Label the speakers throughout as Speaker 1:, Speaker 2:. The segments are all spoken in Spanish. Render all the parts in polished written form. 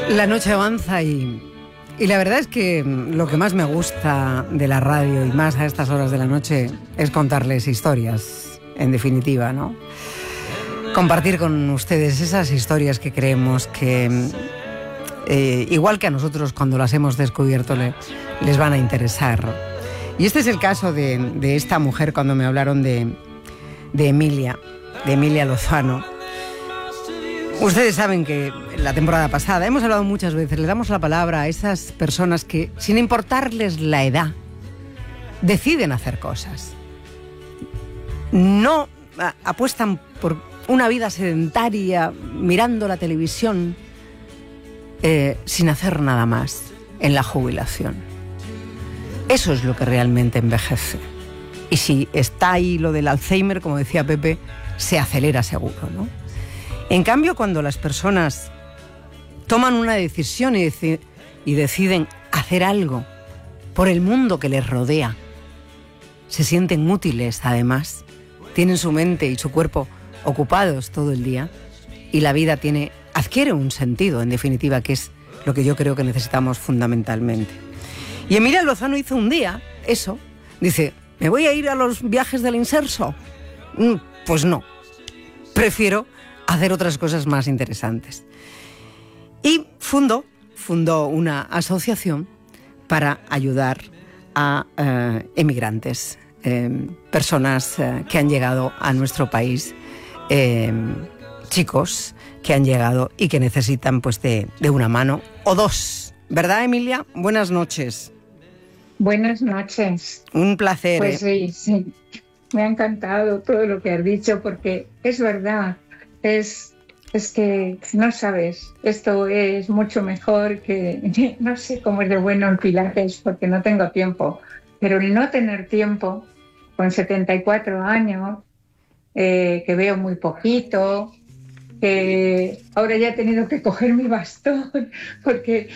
Speaker 1: La noche avanza y la verdad es que lo que más me gusta de la radio y más a estas horas de la noche es contarles historias, en definitiva, ¿no? Compartir con ustedes esas historias que creemos que, igual que a nosotros cuando las hemos descubierto, les van a interesar. Y este es el caso de esta mujer cuando me hablaron de Emilia Lozano. Ustedes saben que la temporada pasada hemos hablado muchas veces, le damos la palabra a esas personas que, sin importarles la edad, deciden hacer cosas. No apuestan por una vida sedentaria, mirando la televisión, sin hacer nada más en la jubilación. Eso es lo que realmente envejece. Y si está ahí lo del Alzheimer, como decía Pepe, se acelera seguro, ¿no? En cambio, cuando las personas toman una decisión y deciden hacer algo por el mundo que les rodea, se sienten útiles además, tienen su mente y su cuerpo ocupados todo el día y la vida adquiere un sentido, en definitiva, que es lo que yo creo que necesitamos fundamentalmente. Y Emilia Lozano hizo un día eso, dice, ¿me voy a ir a los viajes del Inserso? Pues no, prefiero hacer otras cosas más interesantes. Y fundó una asociación para ayudar a emigrantes, personas que han llegado a nuestro país, chicos que han llegado y que necesitan pues de una mano o dos. ¿Verdad, Emilia? Buenas noches.
Speaker 2: Buenas noches.
Speaker 1: Un placer.
Speaker 2: Pues sí. Me ha encantado todo lo que has dicho porque es verdad. Es que no sabes, esto es mucho mejor que, no sé cómo es de bueno el Pilates porque no tengo tiempo, pero el no tener tiempo con 74 años, que veo muy poquito, que ahora ya he tenido que coger mi bastón porque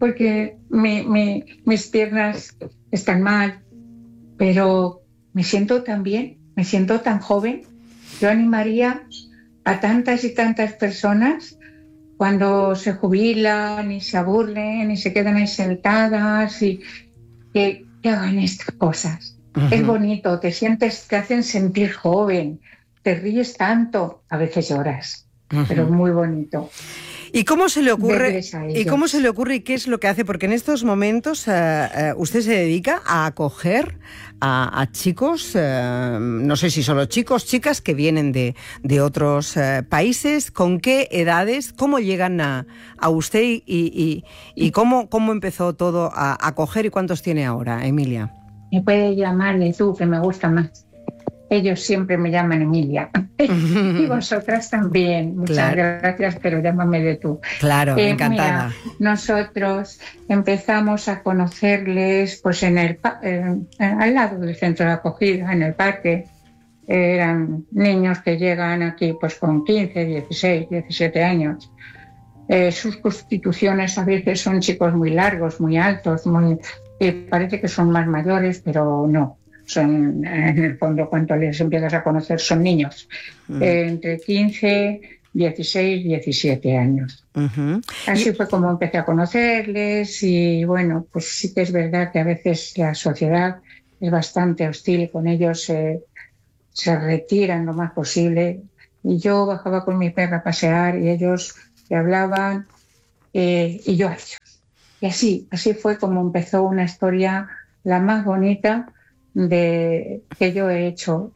Speaker 2: mis piernas están mal, pero me siento tan bien, me siento tan joven. Yo animaría a tantas y tantas personas cuando se jubilan y se aburren y se quedan ahí sentadas y que hagan estas cosas. Uh-huh. Es bonito, te hacen sentir joven, te ríes tanto, a veces lloras, uh-huh, pero es muy bonito.
Speaker 1: ¿Y cómo se le ocurre y qué es lo que hace? Porque en estos momentos usted se dedica a acoger a chicos, no sé si solo chicos, chicas que vienen de otros países. ¿Con qué edades? ¿Cómo llegan a usted y cómo empezó todo a acoger y cuántos tiene ahora, Emilia?
Speaker 2: Me puede llamar de tú, que me gusta más. Ellos siempre me llaman Emilia. Y vosotras también. Muchas gracias, pero llámame de tú.
Speaker 1: Claro, encantada.
Speaker 2: Mira, nosotros empezamos a conocerles pues al lado del centro de acogida, en el parque. Eran niños que llegan aquí pues con 15, 16, 17 años. Sus constituciones a veces son chicos muy largos, muy altos, parece que son más mayores, pero no. Son, en el fondo, cuando les empiezas a conocer, son niños, entre 15, 16, 17 años. Uh-huh. Así fue como empecé a conocerles y bueno, pues sí que es verdad que a veces la sociedad es bastante hostil con ellos, se retiran lo más posible y yo bajaba con mi perra a pasear y ellos me hablaban y yo a ellos. Y así fue como empezó una historia la más bonita que yo he hecho.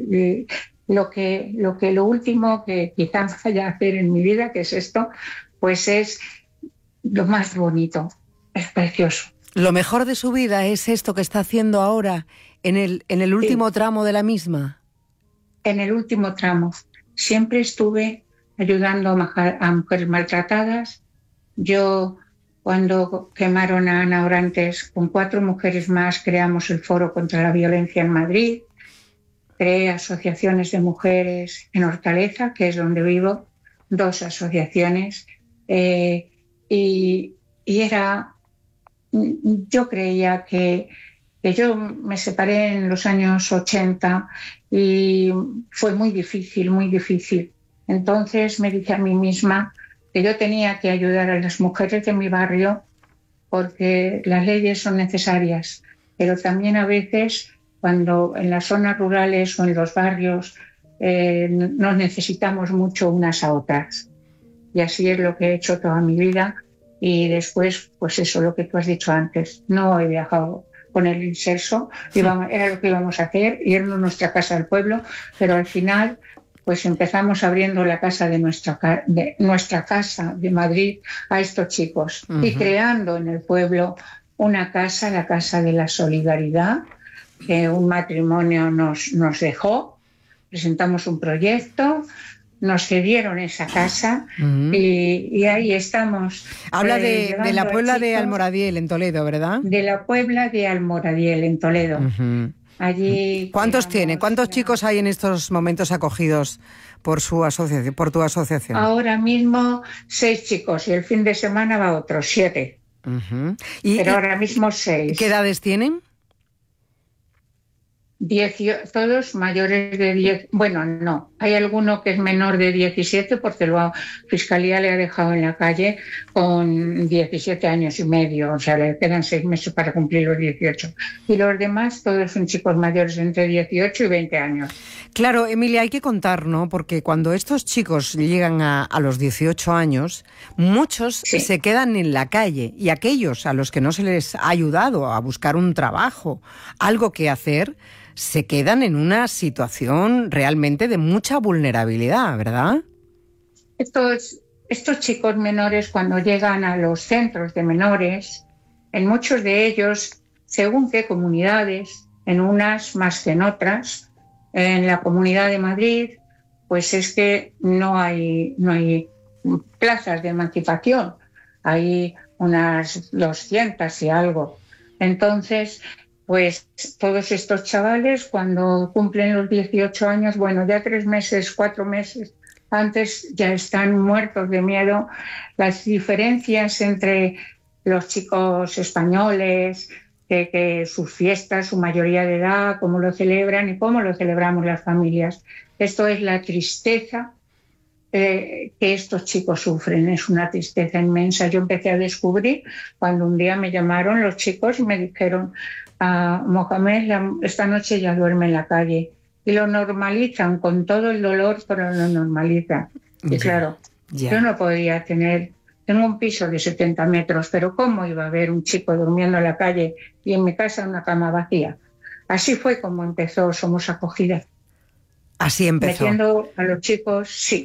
Speaker 2: Lo último que quizás vaya a hacer en mi vida, que es esto, pues es lo más bonito, es precioso.
Speaker 1: Lo mejor de su vida es esto que está haciendo ahora, en el último tramo de la misma.
Speaker 2: En el último tramo. Siempre estuve ayudando a mujeres maltratadas. Yo, cuando quemaron a Ana Orantes, con 4 mujeres más creamos el Foro contra la Violencia en Madrid. Creé asociaciones de mujeres en Hortaleza, que es donde vivo, 2 asociaciones. Y yo creía que yo me separé en los años 80 y fue muy difícil, muy difícil. Entonces me dije a mí misma que yo tenía que ayudar a las mujeres de mi barrio porque las leyes son necesarias, pero también a veces cuando en las zonas rurales o en los barrios nos necesitamos mucho unas a otras. Y así es lo que he hecho toda mi vida. Y después, pues eso, lo que tú has dicho antes, no he viajado con el inserso, era lo que íbamos a hacer, irnos a nuestra casa del pueblo, pero al final pues empezamos abriendo la casa de nuestra casa de Madrid a estos chicos y creando en el pueblo una casa, la Casa de la Solidaridad, que un matrimonio nos dejó, presentamos un proyecto, nos cedieron esa casa y ahí estamos.
Speaker 1: Habla de la Puebla de Almoradiel, en Toledo, ¿verdad?
Speaker 2: De la Puebla de Almoradiel, en Toledo. Allí.
Speaker 1: ¿Cuántos tiene? ¿Cuántos chicos hay en estos momentos acogidos por su asociación, por tu asociación?
Speaker 2: Ahora mismo 6 chicos y el fin de semana va otros 7. Pero ahora mismo 6.
Speaker 1: ¿Qué edades tienen?
Speaker 2: Todos mayores de 10. Bueno, no. Hay alguno que es menor de 17 porque la Fiscalía le ha dejado en la calle con 17 años y medio. O sea, le quedan 6 meses para cumplir los 18. Y los demás, todos son chicos mayores entre 18 y 20 años.
Speaker 1: Claro, Emilia, hay que contar, ¿no? Porque cuando estos chicos llegan a los 18 años, muchos se quedan en la calle y aquellos a los que no se les ha ayudado a buscar un trabajo, algo que hacer, se quedan en una situación realmente de mucha vulnerabilidad, ¿verdad?
Speaker 2: Estos chicos menores, cuando llegan a los centros de menores, en muchos de ellos, según qué comunidades, en unas más que en otras, en la Comunidad de Madrid, pues es que no hay plazas de emancipación, hay unas 200 y algo. Entonces, pues todos estos chavales, cuando cumplen los 18 años, bueno, ya 3 meses, 4 meses antes ya están muertos de miedo. Las diferencias entre los chicos españoles, que sus fiestas, su mayoría de edad, cómo lo celebran y cómo lo celebramos las familias. Esto es la tristeza que estos chicos sufren, es una tristeza inmensa. Yo empecé a descubrir cuando un día me llamaron los chicos y me dijeron: Mohamed esta noche ya duerme en la calle. Y lo normalizan con todo el dolor, pero lo normalizan. Y claro, yo no podía tengo un piso de 70 metros, pero ¿cómo iba a haber un chico durmiendo en la calle y en mi casa una cama vacía? Así fue como empezó Somos Acogida.
Speaker 1: Así empezó.
Speaker 2: Metiendo a los chicos, sí,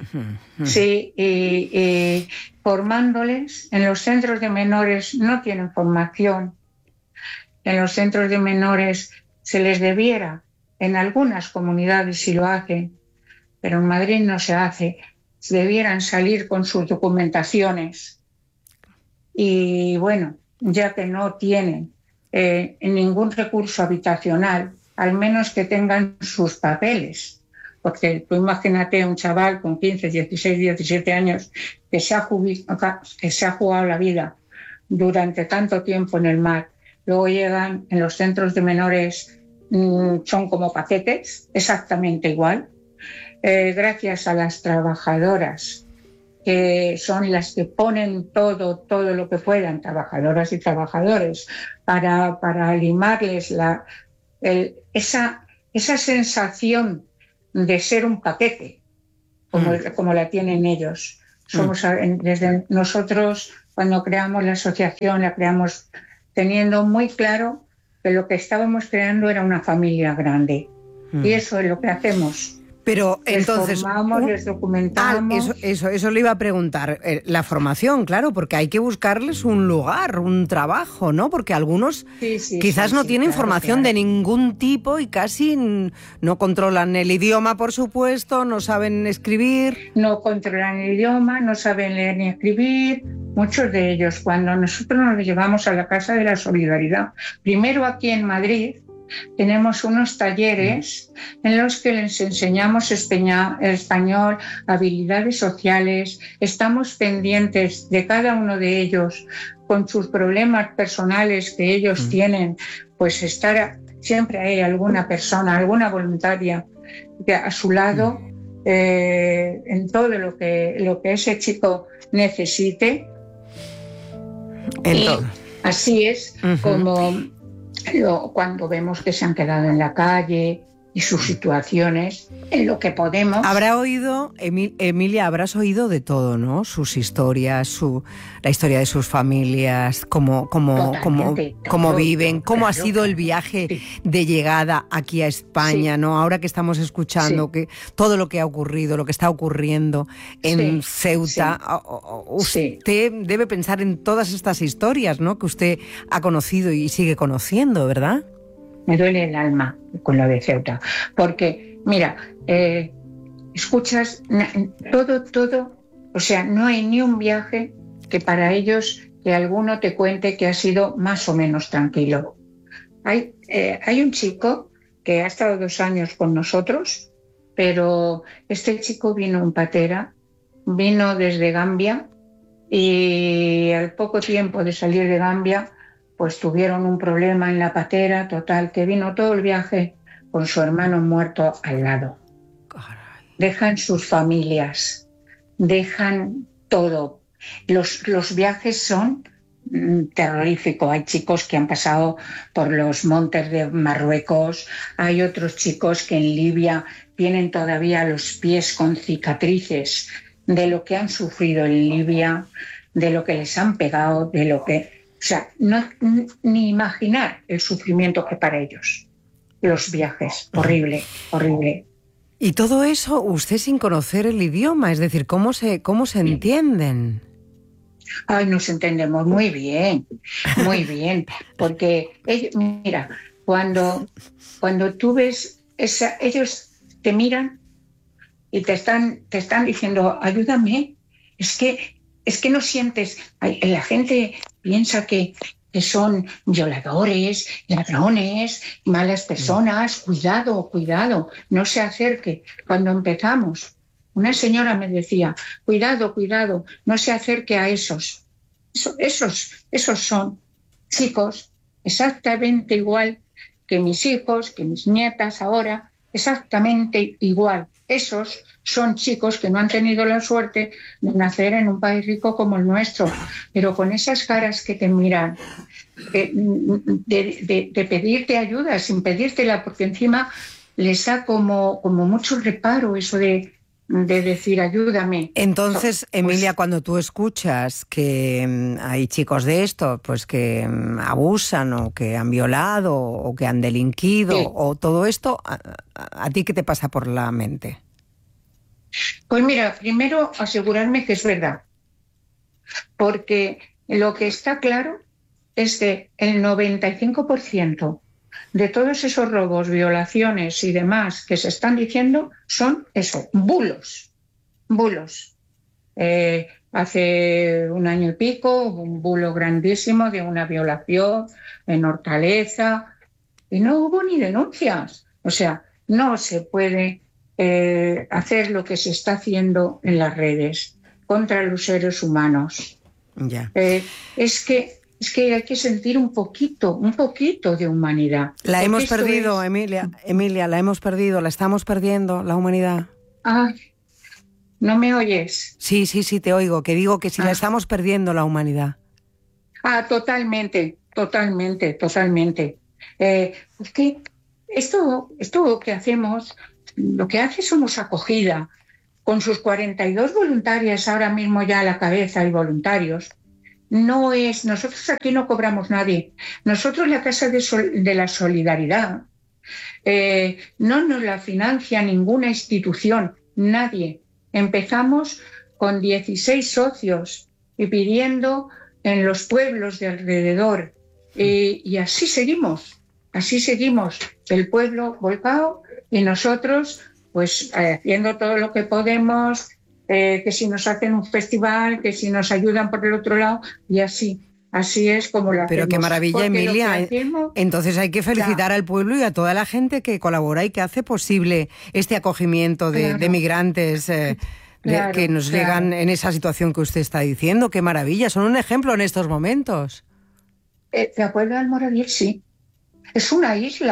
Speaker 2: y formándoles. En los centros de menores no tienen formación. En los centros de menores se les debiera, en algunas comunidades sí lo hacen, pero en Madrid no se hace. Debieran salir con sus documentaciones. Y bueno, ya que no tienen ningún recurso habitacional, al menos que tengan sus papeles. Porque tú imagínate un chaval con 15, 16, 17 años que se ha jugado la vida durante tanto tiempo en el mar. Luego llegan en los centros de menores, son como paquetes, exactamente igual. Gracias a las trabajadoras, que son las que ponen todo lo que puedan, trabajadoras y trabajadores, para limarles esa sensación de ser un paquete, como la tienen ellos. Desde nosotros, cuando creamos la asociación, la creamos teniendo muy claro que lo que estábamos creando era una familia grande. Y eso es lo que hacemos.
Speaker 1: Pero entonces,
Speaker 2: les formamos, les documentamos.
Speaker 1: Eso le iba a preguntar. La formación, claro, porque hay que buscarles un lugar, un trabajo, ¿no? Porque algunos quizás no tienen formación de ningún tipo y casi no controlan el idioma, por supuesto, no saben escribir.
Speaker 2: No controlan el idioma, no saben leer ni escribir. Muchos de ellos, cuando nosotros nos llevamos a la Casa de la Solidaridad, primero aquí en Madrid, tenemos unos talleres en los que les enseñamos español, habilidades sociales, estamos pendientes de cada uno de ellos con sus problemas personales que ellos tienen, pues siempre hay alguna persona, alguna voluntaria a su lado en todo lo que ese chico necesite. Y así es como cuando vemos que se han quedado en la calle y sus situaciones, en lo que podemos.
Speaker 1: Habrá oído, Emilia, habrás oído de todo, ¿no? Sus historias, la historia de sus familias, cómo viven, cómo ha sido el viaje de llegada aquí a España, ¿no? Ahora que estamos escuchando que todo lo que ha ocurrido, lo que está ocurriendo en Ceuta, usted debe pensar en todas estas historias, ¿no? Que usted ha conocido y sigue conociendo, ¿verdad?
Speaker 2: Me duele el alma con lo de Ceuta, porque, mira, escuchas todo, o sea, no hay ni un viaje que para ellos, que alguno te cuente que ha sido más o menos tranquilo. Hay un chico que ha estado 2 años con nosotros, pero este chico vino en patera, vino desde Gambia, y al poco tiempo de salir de Gambia, pues tuvieron un problema en la patera, total, que vino todo el viaje con su hermano muerto al lado. Caray. Dejan sus familias, dejan todo. Los viajes son terroríficos. Hay chicos que han pasado por los montes de Marruecos, hay otros chicos que en Libia tienen todavía los pies con cicatrices de lo que han sufrido en Libia, de lo que les han pegado, de lo que... O sea, ni imaginar el sufrimiento que para ellos, los viajes, horrible, horrible.
Speaker 1: Y todo eso usted sin conocer el idioma, es decir, ¿cómo se entienden?
Speaker 2: Ay, nos entendemos muy bien, porque ellos, mira, cuando tú ves ellos te miran y te están diciendo, ayúdame, es que no sientes, la gente piensa que son violadores, ladrones, malas personas. Cuidado, no se acerque. Cuando empezamos, una señora me decía, cuidado, no se acerque a esos. Esos son chicos exactamente igual que mis hijos, que mis nietas ahora, exactamente igual. Esos son chicos que no han tenido la suerte de nacer en un país rico como el nuestro, pero con esas caras que te miran, de pedirte ayuda sin pedírtela, porque encima les da como mucho reparo eso de decir ayúdame.
Speaker 1: Entonces, Emilia, cuando tú escuchas que hay chicos de esto, pues que abusan o que han violado o que han delinquido o todo esto, ¿a ti qué te pasa por la mente?
Speaker 2: Pues mira, primero asegurarme que es verdad, porque lo que está claro es que el 95% de todos esos robos, violaciones y demás que se están diciendo son eso, bulos. Hace 1 año y pico hubo un bulo grandísimo de una violación en Hortaleza y no hubo ni denuncias. O sea, no se puede hacer lo que se está haciendo en las redes contra los seres humanos.
Speaker 1: Ya.
Speaker 2: Es que hay que sentir un poquito de humanidad.
Speaker 1: La hemos perdido, Emilia, la hemos perdido, la estamos perdiendo, la humanidad.
Speaker 2: Ay, ¿no me oyes?
Speaker 1: Sí, te oigo, que digo que si la estamos perdiendo, la humanidad.
Speaker 2: Totalmente. Es que esto que hacemos, lo que hace Somos Acogida, con sus 42 voluntarias ahora mismo ya a la cabeza y voluntarios, no es, nosotros aquí no cobramos nadie. Nosotros la Casa de la Solidaridad no nos la financia ninguna institución, nadie. Empezamos con 16 socios y pidiendo en los pueblos de alrededor. Y así seguimos, el pueblo volcado y nosotros pues haciendo todo lo que podemos, que si nos hacen un festival, que si nos ayudan por el otro lado, y así es como lo hacemos.
Speaker 1: Pero qué maravilla,
Speaker 2: porque
Speaker 1: Emilia.
Speaker 2: hacemos,
Speaker 1: entonces hay que felicitar al pueblo y a toda la gente que colabora y que hace posible este acogimiento de migrantes que nos llegan en esa situación que usted está diciendo. Qué maravilla, son un ejemplo en estos momentos.
Speaker 2: ¿Te acuerdas del Almoradí? Sí. Es una isla.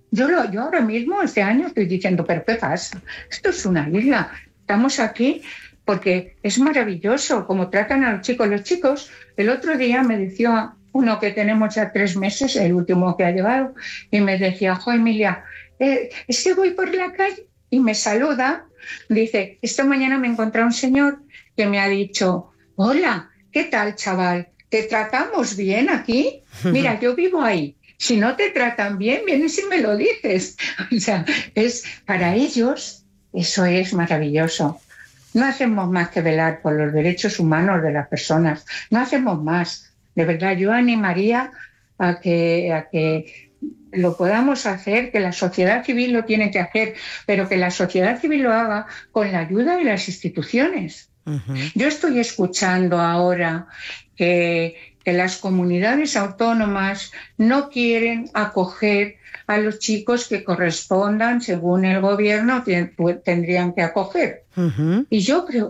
Speaker 2: Yo ahora mismo, este año, estoy diciendo, ¿pero qué pasa? Esto es una isla. Estamos aquí porque es maravilloso cómo tratan a los chicos. Los chicos, el otro día me decía uno que tenemos ya 3 meses, el último que ha llegado, y me decía, jo, Emilia, es que voy por la calle y me saluda. Dice, esta mañana me encontré un señor que me ha dicho, hola, ¿qué tal, chaval? ¿Te tratamos bien aquí? Mira, yo vivo ahí. Si no te tratan bien, vienes y me lo dices. O sea, para ellos eso es maravilloso. No hacemos más que velar por los derechos humanos de las personas. No hacemos más. De verdad, yo animaría a que lo podamos hacer, que la sociedad civil lo tiene que hacer, pero que la sociedad civil lo haga con la ayuda de las instituciones. Yo estoy escuchando ahora que las comunidades autónomas no quieren acoger a los chicos que correspondan, según el gobierno, tendrían que acoger. Y yo creo,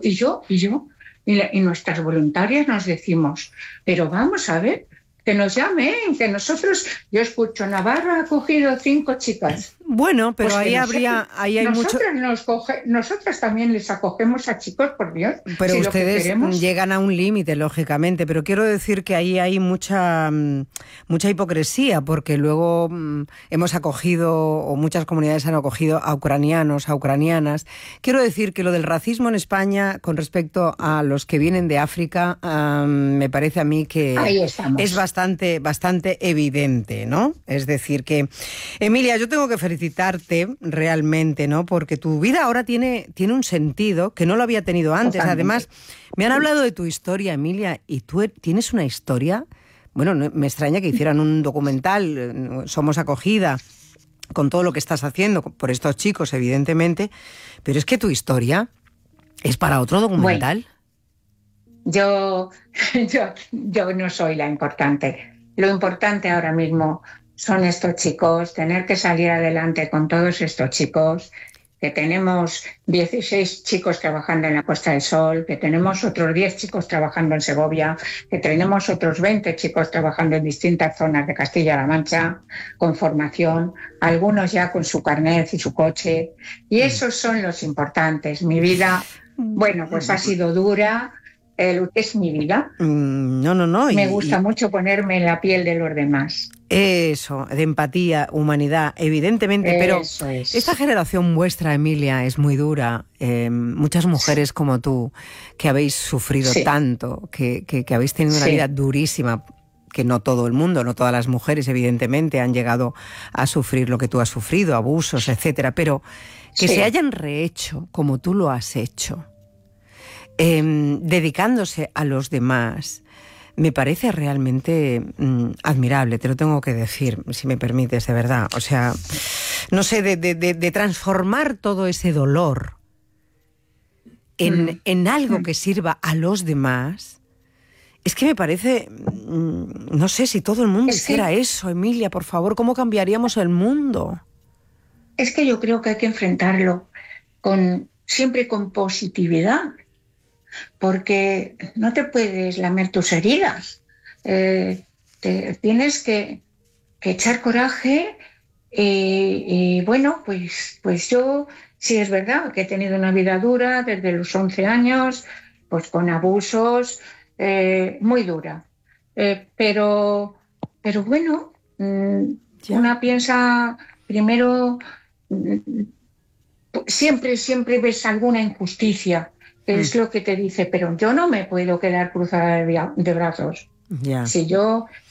Speaker 2: y nuestras voluntarias nos decimos, pero vamos a ver, que nos llamen, que nosotros, yo escucho, Navarra ha acogido 5 chicas.
Speaker 1: Bueno, pero
Speaker 2: pues
Speaker 1: ahí hay mucho...
Speaker 2: Nosotras también les acogemos a chicos, por Dios.
Speaker 1: Pero
Speaker 2: si
Speaker 1: ustedes llegan a un límite, lógicamente, pero quiero decir que ahí hay mucha hipocresía, porque luego hemos acogido, o muchas comunidades han acogido a ucranianos, a ucranianas. Quiero decir que lo del racismo en España con respecto a los que vienen de África, me parece a mí que es bastante evidente, ¿no? Es decir que, Emilia, yo tengo que felicitarte realmente, ¿no? Porque tu vida ahora tiene un sentido que no lo había tenido antes. Totalmente. Además, me han hablado de tu historia, Emilia, y tú tienes una historia. Bueno, me extraña que hicieran un documental, Somos Acogida, con todo lo que estás haciendo por estos chicos, evidentemente, pero es que tu historia es para otro documental.
Speaker 2: Bueno, yo no soy la importante. Lo importante ahora mismo son estos chicos, tener que salir adelante con todos estos chicos, que tenemos 16 chicos trabajando en la Costa del Sol, que tenemos otros 10 chicos trabajando en Segovia, que tenemos otros 20 chicos trabajando en distintas zonas de Castilla-La Mancha, con formación, algunos ya con su carnet y su coche, y esos son los importantes. Mi vida, bueno, pues ha sido dura, es mi vida.
Speaker 1: No.
Speaker 2: Me gusta mucho ponerme en la piel de los demás.
Speaker 1: Eso, de empatía, humanidad, evidentemente, pero esta generación vuestra, Emilia, es muy dura. Muchas mujeres como tú, que habéis sufrido tanto, que habéis tenido una vida durísima, que no todo el mundo, no todas las mujeres, evidentemente, han llegado a sufrir lo que tú has sufrido, abusos, etcétera, pero que se hayan rehecho como tú lo has hecho, dedicándose a los demás, me parece realmente admirable, te lo tengo que decir, si me permites, de verdad. O sea, no sé, de transformar todo ese dolor en algo que sirva a los demás, es que me parece, no sé, si todo el mundo hiciera eso, Emilia, por favor, ¿cómo cambiaríamos el mundo?
Speaker 2: Es que yo creo que hay que enfrentarlo siempre con positividad, porque no te puedes lamer tus heridas. Tienes que echar coraje y bueno, pues yo sí es verdad que he tenido una vida dura desde los 11 años, pues con abusos, muy dura. Pero bueno, una piensa primero, siempre ves alguna injusticia. Es lo que te dice, pero yo no me puedo quedar cruzada de brazos. Si yo